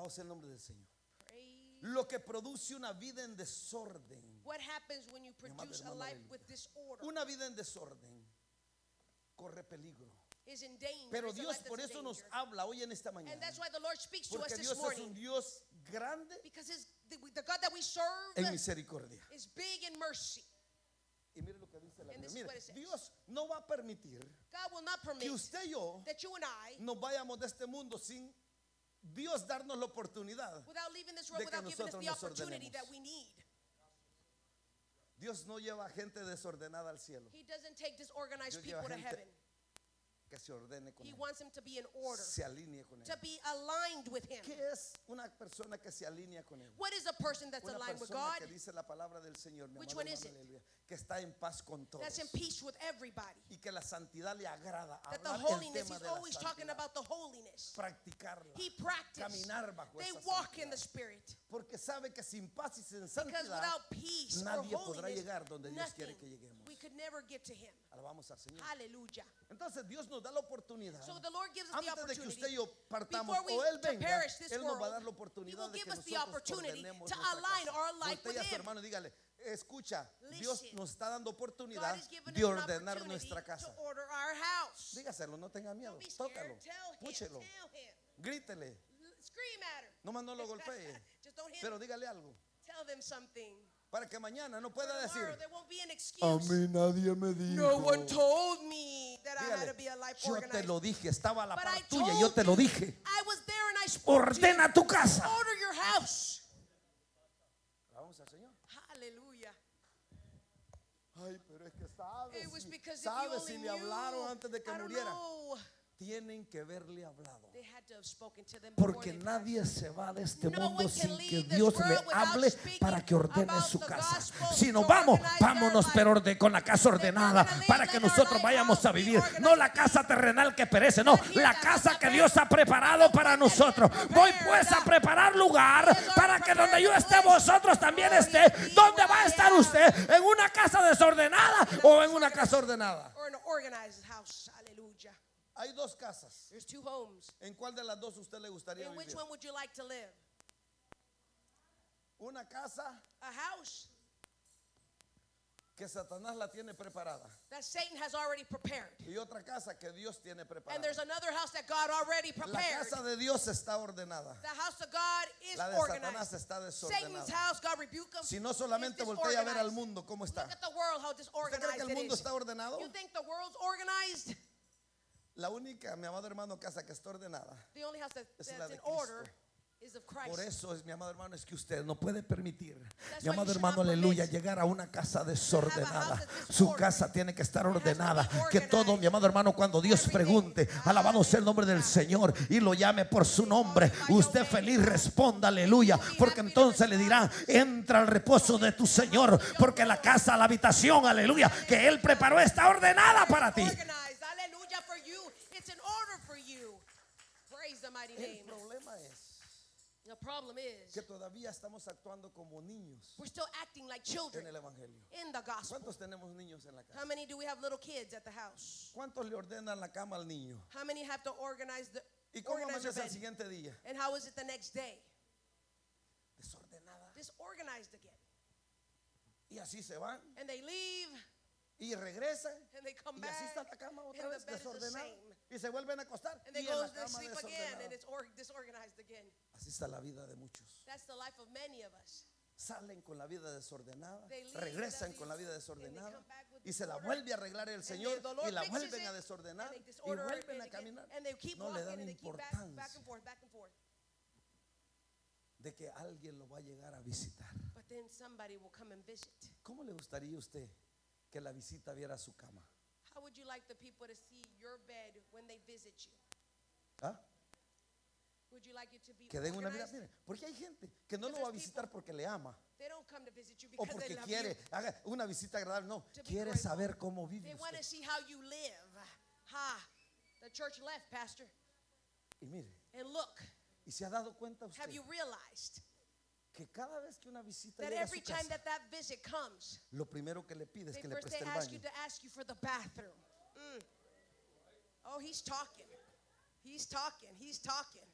Alabado sea el nombre del Señor. Praise. Lo que produce una vida en desorden. What happens when you produce a hermano life Abel. with disorder Una vida en desorden corre peligro. is in danger. Pero It's a Dios life por that's eso in nos danger. habla hoy en esta And mañana. that's why the Lord speaks to us Porque this Dios es morning. un Dios grande Because the God that we serve en misericordia. is big in mercy. Y mire lo que dice la And this Biblia. is what Mire, it says. Dios no va a permitir God will not permit que usted y yo that you and I, nos vayamos de este mundo sin Dios darnos la oportunidad. without leaving this world, de que without giving us nosotros the nos opportunity ordenemos. that we need. Dios no lleva gente desordenada al cielo. He doesn't take disorganized Dios lleva people to gente heaven. que se ordene con He él, wants them to be in order, se alinee con él. to be aligned with Him. ¿Qué es una persona que se alinea con él? What is a person that's Una aligned with persona God? que dice la palabra del Señor, mi Which amado one is hermano, it? aleluya, que está en paz con todos That's in peace with everybody. y que la santidad le agrada. That the Hablar el holiness, tema He's de la always talking santidad, about the holiness. practicarla, He practiced. caminar bajo They esa walk in the santidad. Spirit. Porque sabe que sin paz y sin Because santidad without peace or nadie podrá holiness, llegar donde Dios nothing, quiere que lleguemos. we could never get to Him. Alabamos al Señor. Hallelujah. Entonces Dios nos da la oportunidad. So the Lord gives us the Antes de que usted y opportunity. yo partamos Before we o Él to venga, perish this Él nos va a dar world, la He oportunidad will de give que us the nosotros opportunity ordenemos to nuestra align casa. our life Voltea with a su Him. hermano y dígale, escucha, Dios Listen. nos está dando oportunidad God is giving de us an ordenar opportunity nuestra to casa. order our house. Dígaselo, no tenga miedo, Don't be scared. tócalo, Tell Him. púchelo, Tell Him. grítele, Scream at Him. nomás no lo golpee, Just don't hit pero him. dígale algo Tell them something. para que mañana no pueda decir, Tomorrow there won't be an a excuse. mí nadie me dijo. No one told me that I had Dígale, to be a life yo te organized. lo dije, estaba a la But par I tuya, told yo te lo you, dije. I was there and I spoke to you. Ordena tu casa. Order your house. Vamos al Señor. Hallelujah. Ay, pero es que sabes, It was because if you sabes only si knew, le hablaron antes de que I don't muriera. know. Tienen que haberle hablado. They had to have spoken to them before Porque they nadie passed. se va de este No mundo one sin can que leave this Dios le world without hable speaking para que ordene about su the casa. gospel Si nos to vamos, organize vámonos our pero con la casa ordenada para que nosotros vayamos a vivir. No la casa terrenal que perece, no, la casa que Dios ha preparado para nosotros. Voy pues a preparar lugar para que donde yo esté vosotros también esté. ¿Dónde va a estar usted? ¿En una casa desordenada o en una casa ordenada? Or an organized house. Hallelujah. Hay dos casas. There's two homes. ¿En cuál de las dos usted le gustaría In which vivir? one would you like to live? Una casa A house que Satanás la tiene preparada that Satan has already prepared. y otra casa que Dios tiene And preparada. there's another house that God already La prepared. casa de Dios está ordenada. The house of God is La de Satanás organized. está Satan's desordenada. house, God rebuke him. Si no solamente is voltea a ver al disorganized. mundo cómo está. Look at the world, how ¿Usted cree que disorganized el it mundo is. está ordenado? You think the world's organized? La única, mi amado hermano, casa que está ordenada. The only house Es that's la de in order Cristo. is of Por Christ. eso es, mi amado hermano, es que usted no puede permitir, That's mi why amado you should hermano, not aleluya, permit llegar a una casa desordenada. that's Su disordered. casa tiene que estar It has to be ordenada. Que organized. todo, mi amado hermano, cuando Dios Everything. pregunte, alabado sea el nombre del Señor, y lo llame por su nombre, usted feliz responda, aleluya. Porque entonces le dirá, entra al reposo de tu Señor, porque la casa, la habitación, aleluya, que Él preparó está ordenada para ti. Organized. Hallelujah for you. It's in order for you. Praise the mighty El name. problema es The problem is que todavía estamos actuando como niños we're still acting like en children el evangelio. in the gospel. ¿Cuántos tenemos niños en la How casa? many do we have little kids at the house? ¿Cuántos le ordenan la cama al niño? How many have to organize ¿Y cómo their amanece al bed? siguiente día? And how is it the next day? Desordenada. Disorganized again. Y así se van And they leave y regresan. and they come Y back. así está la cama otra and the vez bed is the desordenada. same. Y se vuelven a acostar. And they Y en go la to cama sleep again and desordenada. it's disorganized again. Así está la vida de muchos. That's the life of many of us. Salen con la vida desordenada, They leave regresan with con la vida and they desordenada come back with y se la disorder. vuelve a arreglar el Señor the Lord y la fixes vuelven a it, desordenar and they y disorder it, vuelven and a they keep- caminar. and they keep No le walking dan and they keep back importancia and forth, back and forth. de que alguien lo va a llegar a visitar. But then somebody will come and visit. ¿Cómo le gustaría a usted que la visita viera su cama? How would you like the people to see your bed when they visit you? ¿Ah? Would you like it to be Que den una vida. organized? Mire, porque hay gente que no lo va a visitar porque le ama They don't come to visit you o because they porque love quiere, you. haga una visita agradable. No, To be quiere grateful. saber cómo vive They want to usted. see how you live. Ha! The church left, Pastor. Y mire, And look, y se ha dado cuenta usted have you realized que cada vez que una visita that llega a every su time casa, that visit comes, lo primero que le pide es they que le first preste they el ask you baño. to ask you for the bathroom. Oh, he's talking. He's talking. He's talking.